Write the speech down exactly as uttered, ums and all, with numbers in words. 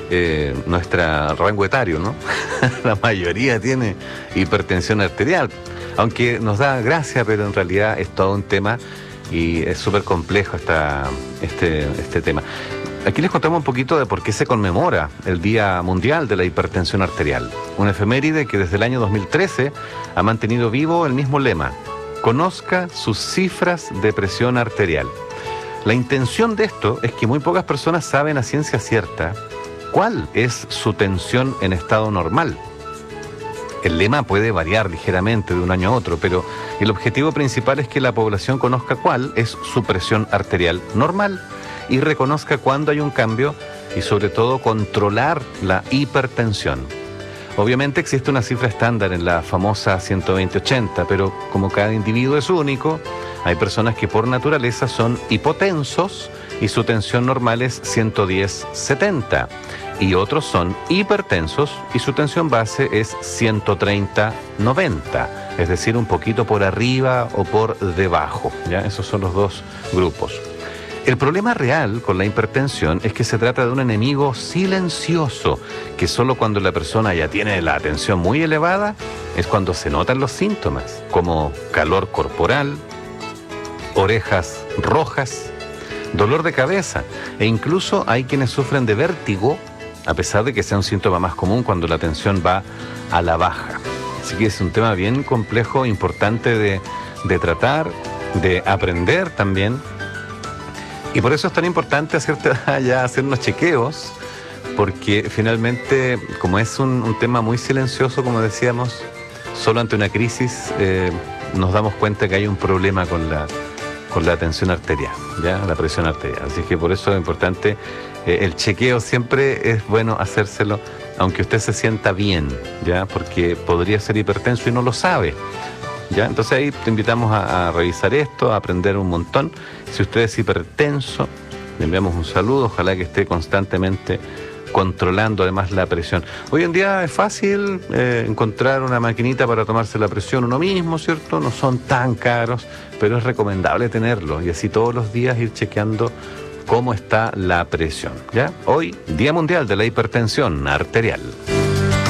eh, nuestro rango etario, ¿no? La mayoría tiene hipertensión arterial, aunque nos da gracia, pero en realidad es todo un tema y es súper complejo esta, este, este tema. Aquí les contamos un poquito de por qué se conmemora el Día Mundial de la Hipertensión Arterial, una efeméride que desde el año dos mil trece ha mantenido vivo el mismo lema: conozca sus cifras de presión arterial. La intención de esto es que muy pocas personas saben a ciencia cierta cuál es su tensión en estado normal. El lema puede variar ligeramente de un año a otro, pero el objetivo principal es que la población conozca cuál es su presión arterial normal y reconozca cuándo hay un cambio y sobre todo controlar la hipertensión. Obviamente existe una cifra estándar en la famosa ciento veinte ochenta, pero como cada individuo es único, hay personas que por naturaleza son hipotensos y su tensión normal es ciento diez setenta, y otros son hipertensos y su tensión base es ciento treinta noventa, es decir, un poquito por arriba o por debajo, ¿ya? Esos son los dos grupos. El problema real con la hipertensión es que se trata de un enemigo silencioso, que solo cuando la persona ya tiene la tensión muy elevada es cuando se notan los síntomas, como calor corporal, orejas rojas, dolor de cabeza, e incluso hay quienes sufren de vértigo, a pesar de que sea un síntoma más común cuando la tensión va a la baja. Así que es un tema bien complejo, importante de, de tratar, de aprender también. Y por eso es tan importante a cierta edad ya hacer unos chequeos, porque finalmente, como es un, un tema muy silencioso, como decíamos, solo ante una crisis eh, nos damos cuenta que hay un problema con la, con la tensión arterial, ¿ya? La presión arterial. Así que por eso es importante, eh, el chequeo siempre es bueno hacérselo, aunque usted se sienta bien, ¿ya? Porque podría ser hipertenso y no lo sabe. ¿Ya? Entonces ahí te invitamos a, a revisar esto, a aprender un montón. Si usted es hipertenso, le enviamos un saludo, ojalá que esté constantemente controlando además la presión. Hoy en día es fácil eh, encontrar una maquinita para tomarse la presión uno mismo, ¿cierto? No son tan caros, pero es recomendable tenerlo y así todos los días ir chequeando cómo está la presión, ¿ya? Hoy, Día Mundial de la Hipertensión Arterial.